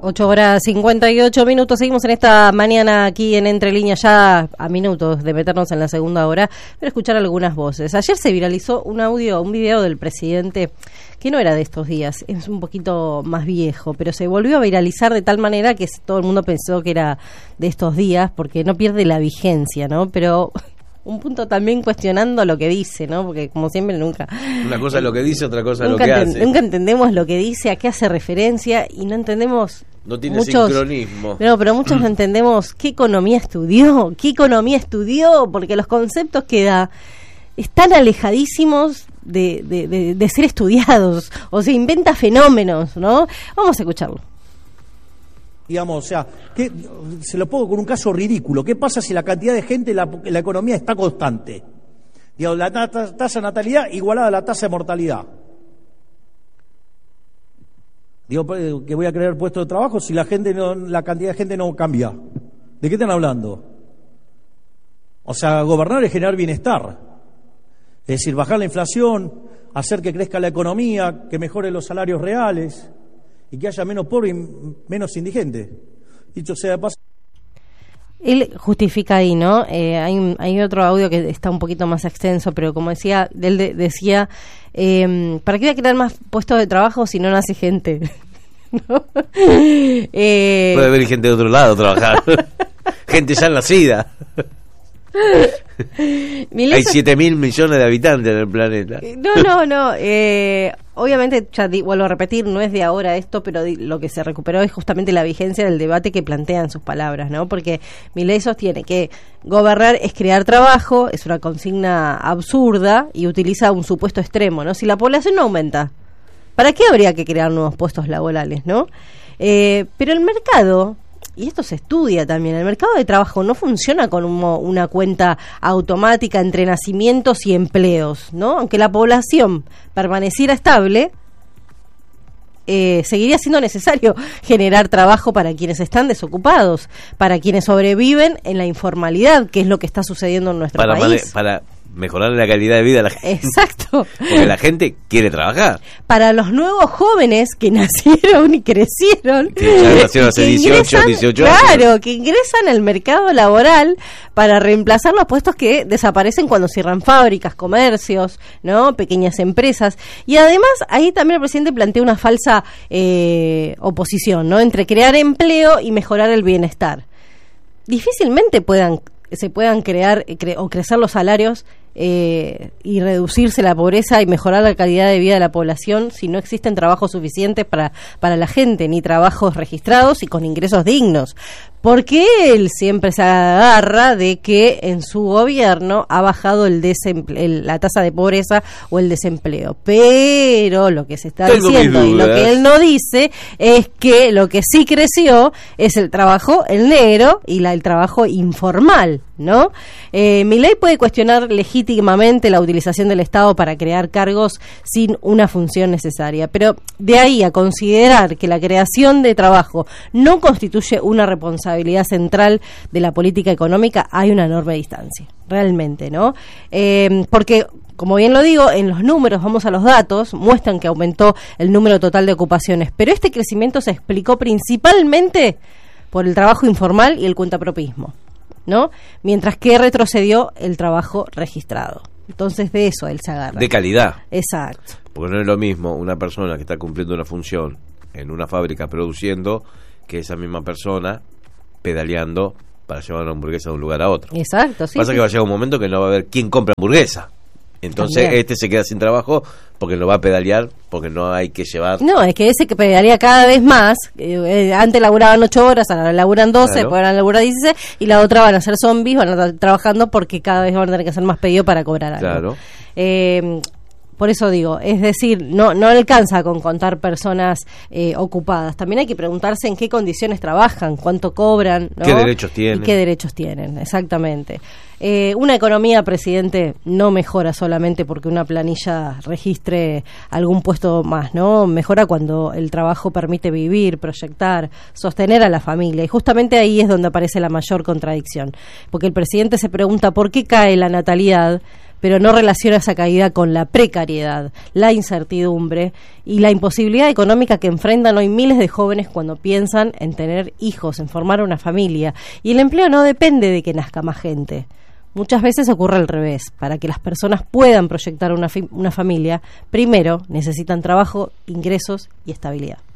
8:58. Seguimos en esta mañana aquí en Entre Líneas, ya a minutos de meternos en la segunda hora, pero escuchar algunas voces. Ayer se viralizó un video del presidente que no era de estos días, es un poquito más viejo, pero se volvió a viralizar de tal manera que todo el mundo pensó que era de estos días, porque no pierde la vigencia, ¿no? Pero un punto también cuestionando lo que dice, ¿no? Porque como siempre nunca... Una cosa es lo que dice, otra cosa es lo que hace. Nunca entendemos lo que dice, a qué hace referencia, y no entendemos... No tiene sincronismo. No, pero muchos no entendemos qué economía estudió, porque los conceptos que da están alejadísimos de ser estudiados, o sea, inventa fenómenos, ¿no? Vamos a escucharlo. Digamos, o sea, se lo pongo con un caso ridículo. ¿Qué pasa si la cantidad de gente en la economía está constante? Digamos, la tasa de natalidad igualada a la tasa de mortalidad. Digo, que voy a crear puestos de trabajo si la cantidad de gente no cambia. ¿De qué están hablando? O sea, gobernar es generar bienestar. Es decir, bajar la inflación, hacer que crezca la economía, que mejore los salarios reales y que haya menos pobres y menos indigentes. Dicho sea de paso. Él justifica ahí, ¿no? Hay otro audio que está un poquito más extenso, pero como decía, él decía, ¿para qué voy a crear más puestos de trabajo si no nace gente? ¿No? Puede haber gente de otro lado trabajar. Gente ya nacida. Hay 7.000 millones de habitantes en el planeta. No. Obviamente, ya vuelvo a repetir, no es de ahora esto, pero lo que se recuperó es justamente la vigencia del debate que plantean sus palabras, ¿no? Porque Milei sostiene que gobernar es crear trabajo, es una consigna absurda y utiliza un supuesto extremo, ¿no? Si la población no aumenta, ¿para qué habría que crear nuevos puestos laborales, no? Pero el mercado... Y esto se estudia también, el mercado de trabajo no funciona con una cuenta automática entre nacimientos y empleos, ¿no? Aunque la población permaneciera estable, seguiría siendo necesario generar trabajo para quienes están desocupados, para quienes sobreviven en la informalidad, que es lo que está sucediendo en nuestro país. Para mejorar la calidad de vida de la gente. Exacto. Porque la gente quiere trabajar. Para los nuevos jóvenes que nacieron y crecieron. Que ya nacieron hace 18 años. Claro, que ingresan al mercado laboral para reemplazar los puestos que desaparecen cuando cierran fábricas, comercios, ¿no? Pequeñas empresas. Y además, ahí también el presidente plantea una falsa oposición, ¿no? Entre crear empleo y mejorar el bienestar. Difícilmente se puedan crear o crecer los salarios y reducirse la pobreza y mejorar la calidad de vida de la población si no existen trabajos suficientes para la gente, ni trabajos registrados y con ingresos dignos. Porque él siempre se agarra de que en su gobierno ha bajado la tasa de pobreza o el desempleo. Pero lo que se está diciendo y lo que él no dice es que lo que sí creció es el trabajo el negro y el trabajo informal, ¿no? Milei puede cuestionar legítimamente la utilización del Estado para crear cargos sin una función necesaria, pero de ahí a considerar que la creación de trabajo no constituye una responsabilidad central de la política económica, hay una enorme distancia, realmente, ¿no? Porque, como bien lo digo, en los números, vamos a los datos, muestran que aumentó el número total de ocupaciones, pero este crecimiento se explicó principalmente por el trabajo informal y el cuentapropismo, ¿no? Mientras que retrocedió el trabajo registrado. Entonces de eso él se agarra. De calidad. Exacto. Porque no es lo mismo una persona que está cumpliendo una función en una fábrica produciendo que esa misma persona pedaleando para llevar una hamburguesa de un lugar a otro. Exacto, sí. Pasa que va a llegar un momento que no va a haber quién compra hamburguesa. Entonces también se queda sin trabajo porque lo va a pedalear, porque no hay que llevar... No, es que ese que pedalea cada vez más, antes laburaban 8 horas, ahora laburan 12, claro. Después van a laburar 16, y la otra van a ser zombies, van a estar trabajando porque cada vez van a tener que hacer más pedido para cobrar algo. Claro. Por eso digo, es decir, no alcanza con contar personas ocupadas. También hay que preguntarse en qué condiciones trabajan, cuánto cobran, ¿no? ¿Qué derechos tienen? Y qué derechos tienen, exactamente. Una economía, presidente, no mejora solamente porque una planilla registre algún puesto más, ¿no? Mejora cuando el trabajo permite vivir, proyectar, sostener a la familia. Y justamente ahí es donde aparece la mayor contradicción. Porque el presidente se pregunta por qué cae la natalidad, pero no relaciona esa caída con la precariedad, la incertidumbre y la imposibilidad económica que enfrentan hoy miles de jóvenes cuando piensan en tener hijos, en formar una familia. Y el empleo no depende de que nazca más gente. Muchas veces ocurre al revés. Para que las personas puedan proyectar una familia, primero necesitan trabajo, ingresos y estabilidad.